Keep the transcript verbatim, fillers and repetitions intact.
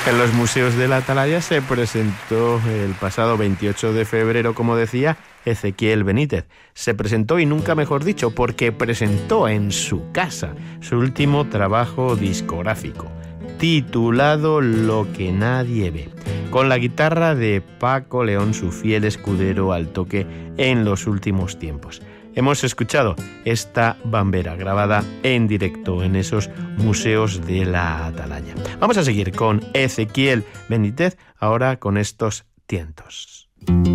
En los museos de la Atalaya se presentó el pasado veintiocho de febrero, como decía, Ezequiel Benítez. Se presentó, y nunca mejor dicho, porque presentó en su casa su último trabajo discográfico, titulado Lo que nadie ve, con la guitarra de Paco León, su fiel escudero al toque en los últimos tiempos. Hemos escuchado esta bambera grabada en directo en esos museos de la Atalaya. Vamos a seguir con Ezequiel Benítez, ahora con estos tientos.